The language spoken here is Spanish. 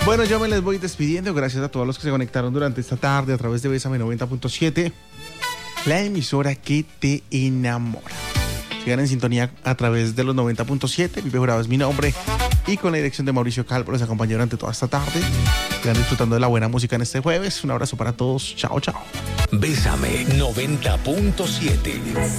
Bueno, yo me les voy despidiendo. Gracias a todos los que se conectaron durante esta tarde a través de Bésame 90.7, la emisora que te enamora. Sigan en sintonía a través de los 90.7. Pipe Jurado es mi nombre. Y con la dirección de Mauricio Calvo los acompañó durante toda esta tarde. Sigan disfrutando de la buena música en este jueves. Un abrazo para todos. Chao, chao. Bésame 90.7.